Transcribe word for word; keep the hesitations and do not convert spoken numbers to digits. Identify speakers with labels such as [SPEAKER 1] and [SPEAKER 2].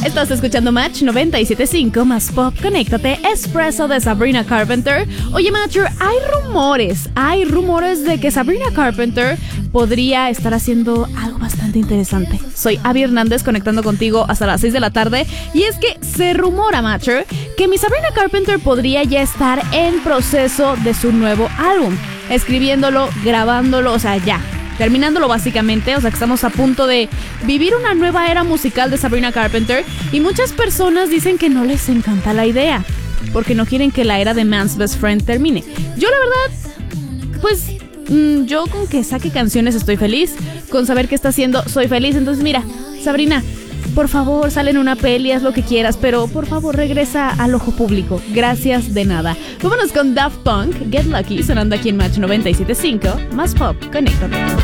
[SPEAKER 1] Estás escuchando Match noventa y siete punto cinco más Pop. Conéctate, Espresso de Sabrina Carpenter. Oye, Matcher, hay rumores, hay rumores de que Sabrina Carpenter podría estar haciendo algo bastante interesante. Soy Abby Hernández, conectando contigo hasta las seis de la tarde. Y es que se rumora, Matcher, que mi Sabrina Carpenter podría ya estar en proceso de su nuevo álbum, escribiéndolo, grabándolo, o sea, ya terminándolo básicamente. O sea, que estamos a punto de vivir una nueva era musical de Sabrina Carpenter. Y muchas personas dicen que no les encanta la idea, porque no quieren que la era de Man's Best Friend termine. Yo la verdad, pues mmm, yo con que saque canciones estoy feliz. Con saber qué está haciendo soy feliz. Entonces mira, Sabrina, por favor, sal en una peli, haz lo que quieras, pero por favor regresa al ojo público. Gracias de nada. Vámonos con Daft Punk, Get Lucky, sonando aquí en Match noventa y siete punto cinco más Pop. Conéctate.